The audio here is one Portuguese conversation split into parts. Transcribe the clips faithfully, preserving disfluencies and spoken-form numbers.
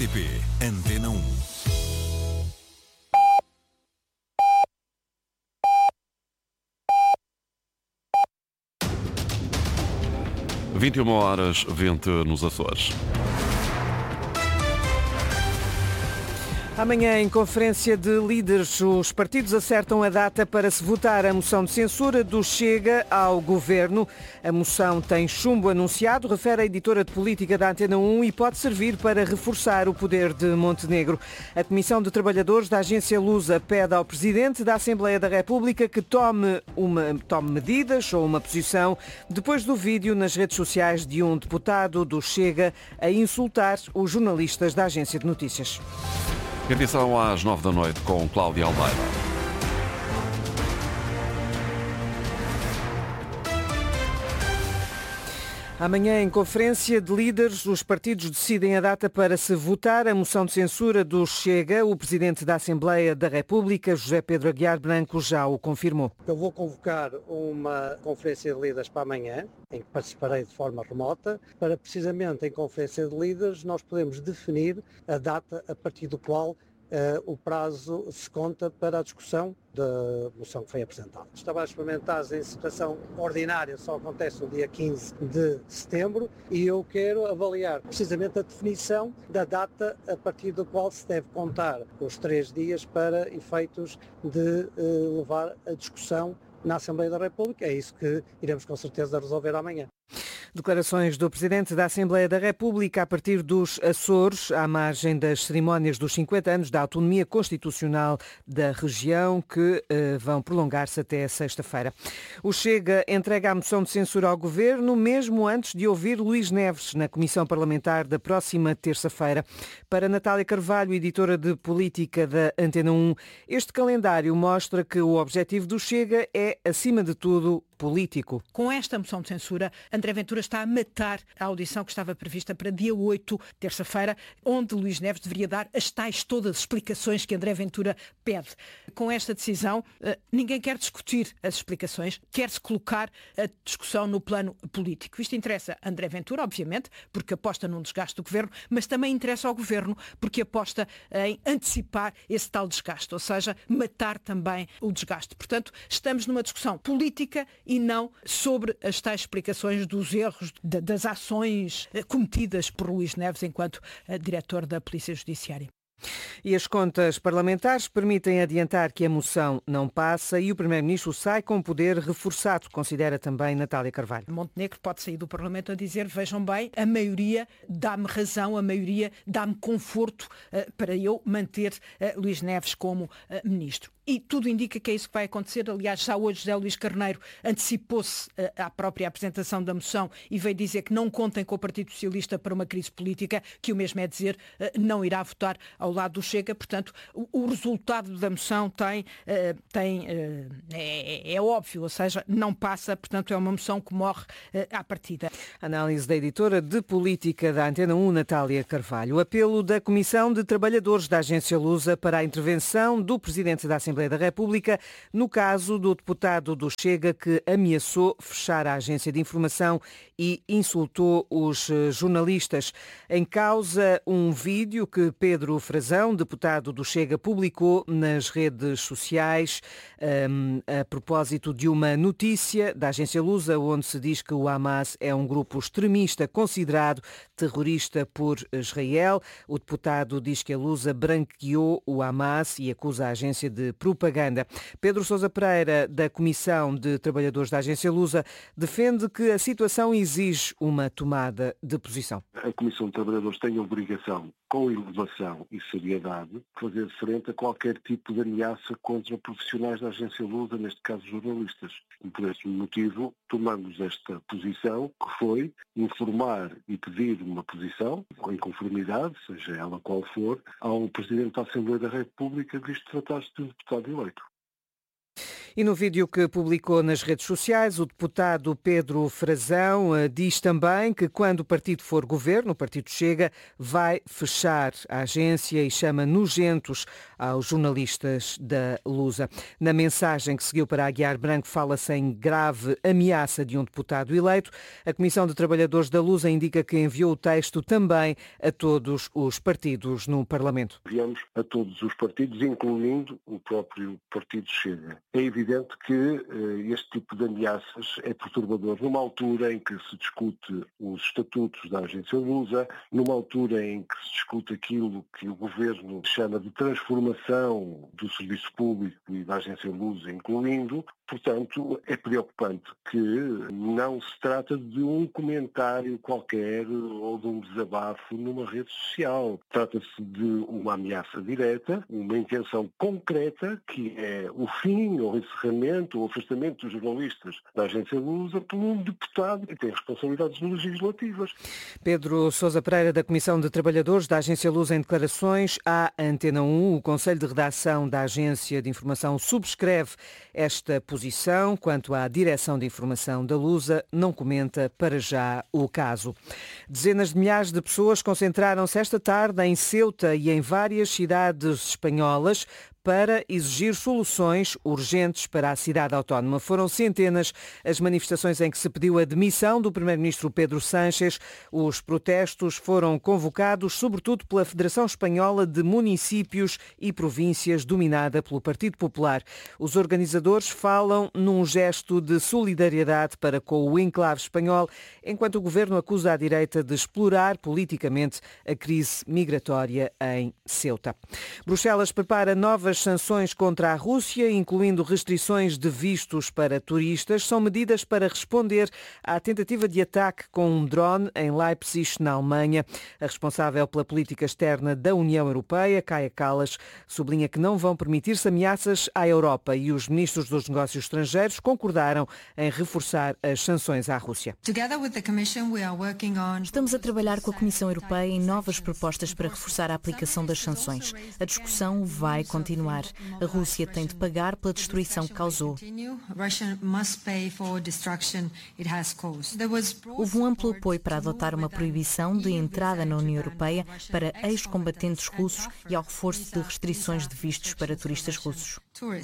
R T P Antena um. vinte e uma horas, vinte nos Açores. Amanhã, em conferência de líderes, os partidos acertam a data para se votar a moção de censura do Chega ao Governo. A moção tem chumbo anunciado, refere a editora de política da Antena um, e pode servir para reforçar o poder de Montenegro. A Comissão de Trabalhadores da Agência Lusa pede ao Presidente da Assembleia da República que tome, uma, tome medidas ou uma posição depois do vídeo nas redes sociais de um deputado do Chega a insultar os jornalistas da Agência de Notícias. Edição às nove da noite com Cláudia Almeida. Amanhã, em conferência de líderes, os partidos decidem a data para se votar a moção de censura do Chega. O Presidente da Assembleia da República, José Pedro Aguiar Branco, já o confirmou. Eu vou convocar uma conferência de líderes para amanhã, em que participarei de forma remota, para precisamente em conferência de líderes nós podemos definir a data a partir do qual Uh, o prazo se conta para a discussão da moção que foi apresentada. Os trabalhos parlamentares em sessão ordinária só acontece no dia quinze de setembro e eu quero avaliar precisamente a definição da data a partir do qual se deve contar os três dias para efeitos de uh, levar a discussão na Assembleia da República. É isso que iremos com certeza resolver amanhã. Declarações do Presidente da Assembleia da República a partir dos Açores, à margem das cerimónias dos cinquenta anos da autonomia constitucional da região, que eh, vão prolongar-se até sexta-feira. O Chega entrega a moção de censura ao Governo, mesmo antes de ouvir Luís Neves na Comissão Parlamentar da próxima terça-feira. Para Natália Carvalho, editora de política da Antena um, este calendário mostra que o objetivo do Chega é, acima de tudo, político. Com esta moção de censura, André Ventura está a matar a audição que estava prevista para dia oito, terça-feira, onde Luís Neves deveria dar as tais todas as explicações que André Ventura pede. Com esta decisão, ninguém quer discutir as explicações, quer-se colocar a discussão no plano político. Isto interessa a André Ventura, obviamente, porque aposta num desgaste do Governo, mas também interessa ao Governo, porque aposta em antecipar esse tal desgaste, ou seja, matar também o desgaste. Portanto, estamos numa discussão política e não sobre as tais explicações dos erros, das ações cometidas por Luís Neves enquanto diretor da Polícia Judiciária. E as contas parlamentares permitem adiantar que a moção não passa e o Primeiro-Ministro sai com poder reforçado, considera também Natália Carvalho. Montenegro pode sair do Parlamento a dizer, vejam bem, a maioria dá-me razão, a maioria dá-me conforto uh, para eu manter uh, Luís Neves como uh, Ministro. E tudo indica que é isso que vai acontecer. Aliás, já hoje José Luís Carneiro antecipou-se uh, à própria apresentação da moção e veio dizer que não contem com o Partido Socialista para uma crise política, que o mesmo é dizer uh, não irá votar ao lado do Chega. Portanto, o, o resultado da moção tem, uh, tem uh, é, é óbvio, ou seja, não passa, portanto é uma moção que morre uh, à partida. Análise da editora de política da Antena um, Natália Carvalho. O apelo da Comissão de Trabalhadores da Agência Lusa para a intervenção do Presidente da Assembleia da República no caso do deputado do Chega que ameaçou fechar a agência de informação e insultou os jornalistas. Em causa, um vídeo que Pedro Frazão, deputado do Chega, publicou nas redes sociais um, a propósito de uma notícia da agência Lusa onde se diz que o Hamas é um grupo extremista considerado terrorista por Israel. O deputado diz que a Lusa branqueou o Hamas e acusa a agência de propaganda. Pedro Sousa Pereira, da Comissão de Trabalhadores da Agência Lusa, defende que a situação exige uma tomada de posição. A Comissão de Trabalhadores tem a obrigação, com elevação e seriedade, fazer frente a qualquer tipo de ameaça contra profissionais da Agência Lusa, neste caso jornalistas. E por esse motivo tomamos esta posição, que foi informar e pedir uma posição, em conformidade, seja ela qual for, ao Presidente da Assembleia da República, visto tratar-se de um deputado eleito. E no vídeo que publicou nas redes sociais, o deputado Pedro Frazão diz também que quando o partido for governo, o partido Chega, vai fechar a agência e chama nojentos aos jornalistas da Lusa. Na mensagem que seguiu para Aguiar Branco fala-se em grave ameaça de um deputado eleito. A Comissão de Trabalhadores da Lusa indica que enviou o texto também a todos os partidos no Parlamento. Enviamos a todos os partidos, incluindo o próprio partido Chega. É evidente que eh, este tipo de ameaças é perturbador numa altura em que se discute os estatutos da agência Lusa, numa altura em que se discute aquilo que o Governo chama de transformação do serviço público e da agência Lusa, incluindo. Portanto, é preocupante que não se trata de um comentário qualquer ou de um desabafo numa rede social. Trata-se de uma ameaça direta, uma intenção concreta, que é o fim ou o encerramento ou o afastamento dos jornalistas da agência Lusa por um deputado que tem responsabilidades legislativas. Pedro Sousa Pereira, da Comissão de Trabalhadores da agência Lusa, em declarações à Antena um. O Conselho de Redação da Agência de Informação subscreve esta posição. Quanto à direção de informação da Lusa, não comenta para já o caso. Dezenas de milhares de pessoas concentraram-se esta tarde em Ceuta e em várias cidades espanholas para exigir soluções urgentes para a cidade autónoma. Foram centenas as manifestações em que se pediu a demissão do primeiro-ministro Pedro Sánchez. Os protestos foram convocados sobretudo pela Federação Espanhola de Municípios e Províncias, dominada pelo Partido Popular. Os organizadores falam num gesto de solidariedade para com o enclave espanhol, enquanto o governo acusa a direita de explorar politicamente a crise migratória em Ceuta. Bruxelas prepara novas sanções contra a Rússia, incluindo restrições de vistos para turistas. São medidas para responder à tentativa de ataque com um drone em Leipzig, na Alemanha. A responsável pela política externa da União Europeia, Kaja Kallas, sublinha que não vão permitir-se ameaças à Europa e os ministros dos negócios estrangeiros concordaram em reforçar as sanções à Rússia. Estamos a trabalhar com a Comissão Europeia em novas propostas para reforçar a aplicação das sanções. A discussão vai continuar. A Rússia tem de pagar pela destruição que causou. Houve um amplo apoio para adotar uma proibição de entrada na União Europeia para ex-combatentes russos e ao reforço de restrições de vistos para turistas russos.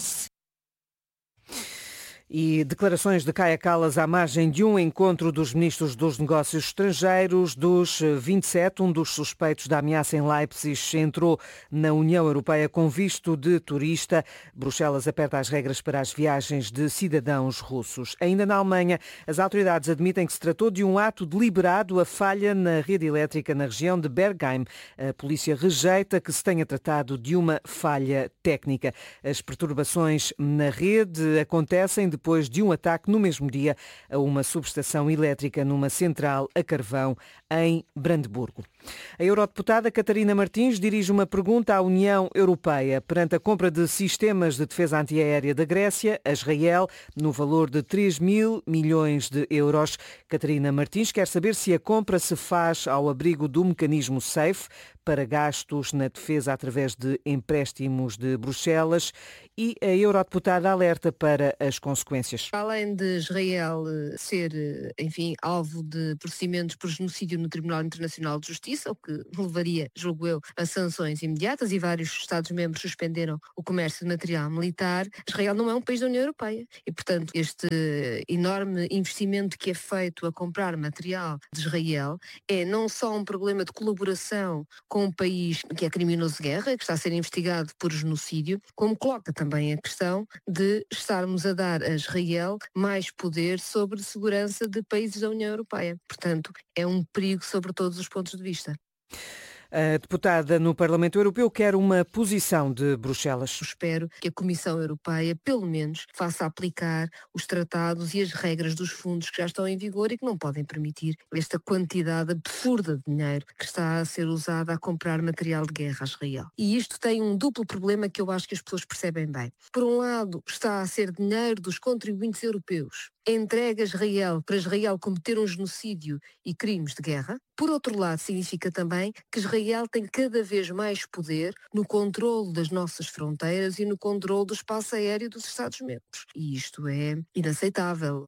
E declarações de Kaja Kallas à margem de um encontro dos ministros dos negócios estrangeiros. Dos vinte e sete, um dos suspeitos da ameaça em Leipzig entrou na União Europeia com visto de turista. Bruxelas aperta as regras para as viagens de cidadãos russos. Ainda na Alemanha, as autoridades admitem que se tratou de um ato deliberado, a falha na rede elétrica na região de Bergheim. A polícia rejeita que se tenha tratado de uma falha técnica. As perturbações na rede acontecem de depois de um ataque no mesmo dia a uma subestação elétrica numa central a carvão em Brandemburgo. A eurodeputada Catarina Martins dirige uma pergunta à União Europeia perante a compra de sistemas de defesa antiaérea da Grécia a Israel no valor de três mil milhões de euros. Catarina Martins quer saber se a compra se faz ao abrigo do mecanismo SAFE para gastos na defesa através de empréstimos de Bruxelas, e a eurodeputada alerta para as consequências. Além de Israel ser, enfim, alvo de procedimentos por genocídio no Tribunal Internacional de Justiça, o que levaria, julgo eu, a sanções imediatas, e vários Estados-membros suspenderam o comércio de material militar, Israel não é um país da União Europeia. E, portanto, este enorme investimento que é feito a comprar material de Israel é não só um problema de colaboração com um país que é criminoso de guerra, que está a ser investigado por genocídio, como coloca também a questão de estarmos a dar a Israel mais poder sobre a segurança de países da União Europeia. Portanto, é um perigo sobre todos os pontos de vista. A deputada no Parlamento Europeu quer uma posição de Bruxelas. Espero que a Comissão Europeia, pelo menos, faça aplicar os tratados e as regras dos fundos que já estão em vigor e que não podem permitir esta quantidade absurda de dinheiro que está a ser usada a comprar material de guerra a Israel. E isto tem um duplo problema que eu acho que as pessoas percebem bem. Por um lado, está a ser dinheiro dos contribuintes europeus. entregue a Israel para Israel cometer um genocídio e crimes de guerra. Por outro lado, significa também que Israel tem cada vez mais poder no controle das nossas fronteiras e no controle do espaço aéreo dos Estados-membros. E isto é inaceitável.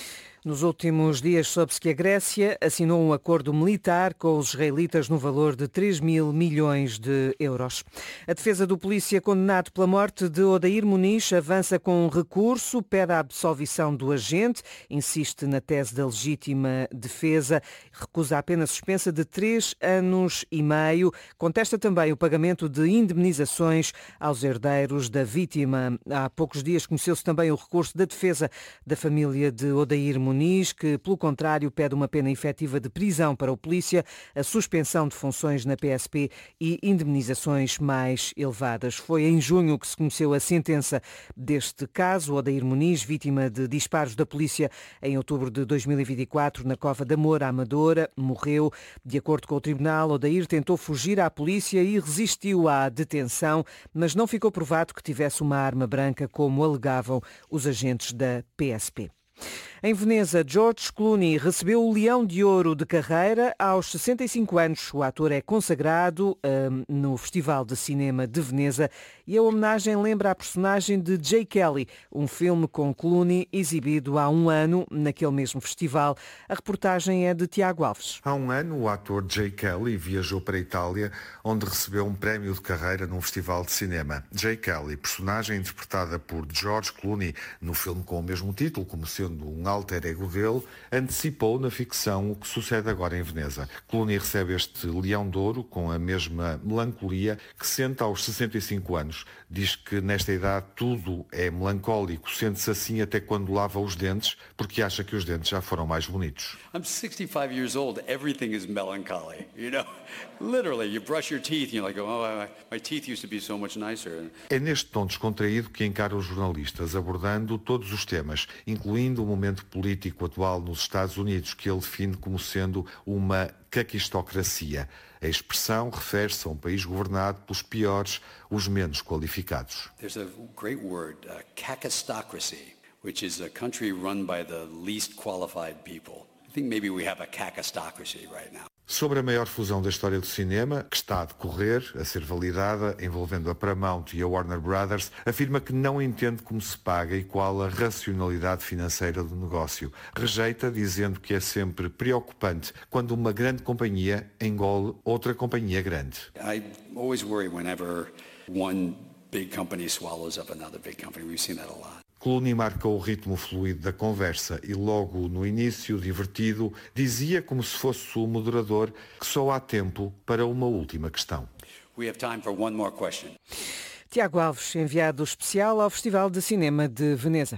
Nos últimos dias soube-se que a Grécia assinou um acordo militar com os israelitas no valor de três mil milhões de euros. A defesa do polícia condenado pela morte de Odair Muniz avança com um recurso, pede a absolvição do agente, insiste na tese da legítima defesa, recusa a pena suspensa de três anos e meio, contesta também o pagamento de indemnizações aos herdeiros da vítima. Há poucos dias conheceu-se também o recurso da defesa da família de Odair Muniz, Muniz, que, pelo contrário, pede uma pena efetiva de prisão para o polícia, a suspensão de funções na P S P e indemnizações mais elevadas. Foi em junho que se conheceu a sentença deste caso. Odair Muniz, vítima de disparos da polícia em outubro de dois mil e vinte e quatro, na Cova da Moura, Amadora, morreu. De acordo com o tribunal, Odair tentou fugir à polícia e resistiu à detenção, mas não ficou provado que tivesse uma arma branca, como alegavam os agentes da P S P. Em Veneza, George Clooney recebeu o Leão de Ouro de carreira aos sessenta e cinco anos. O ator é consagrado um, no Festival de Cinema de Veneza e a homenagem lembra a personagem de Jay Kelly, um filme com Clooney exibido há um ano naquele mesmo festival. A reportagem é de Tiago Alves. Há um ano, o ator Jay Kelly viajou para a Itália, onde recebeu um prémio de carreira num festival de cinema. Jay Kelly, personagem interpretada por George Clooney no filme com o mesmo título, como sendo um alter ego dele, antecipou na ficção o que sucede agora em Veneza. Clooney recebe este Leão de Ouro com a mesma melancolia que sente aos sessenta e cinco anos. Diz que nesta idade tudo é melancólico, sente-se assim até quando lava os dentes, porque acha que os dentes já foram mais bonitos. I'm sixty-five years old, everything is melancholy, you know? Literally, you brush your teeth and you're like, oh, my teeth used to be so much nicer. É neste tom descontraído que encara os jornalistas, abordando todos os temas, incluindo o momento político atual nos Estados Unidos, que ele define como sendo uma caquistocracia. A expressão refere-se a um país governado pelos piores, os menos qualificados. There's a great word, uh, cacistocracy, which is a country run by the least qualified people. I think maybe we have a cacistocracy right now. Sobre a maior fusão da história do cinema, que está a decorrer, a ser validada, envolvendo a Paramount e a Warner Brothers, afirma que não entende como se paga e qual a racionalidade financeira do negócio. Rejeita, dizendo que é sempre preocupante quando uma grande companhia engole outra companhia grande. I always worry whenever one big company swallows up another big company. We've seen that a lot. Clooney marca o ritmo fluido da conversa e logo no início, divertido, dizia como se fosse o moderador que só há tempo para uma última questão. We have time for one more question. Tiago Alves, enviado especial ao Festival de Cinema de Veneza.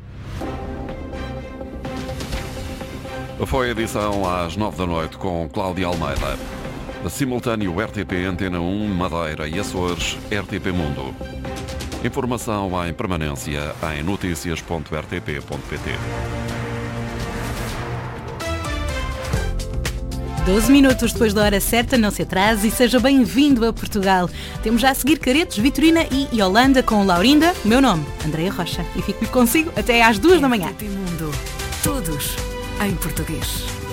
Foi a edição às nove da noite com Cláudia Almeida. Simultâneo R T P Antena um, Madeira e Açores, R T P Mundo. Informação em permanência em noticias ponto r t p ponto p t. doze minutos depois da hora certa, não se atrase e seja bem-vindo a Portugal. Temos já a seguir Caretos, Vitorina e Yolanda com Laurinda. Meu nome, Andreia Rocha, e fico consigo até às duas da manhã. R T P Mundo. Todos em português.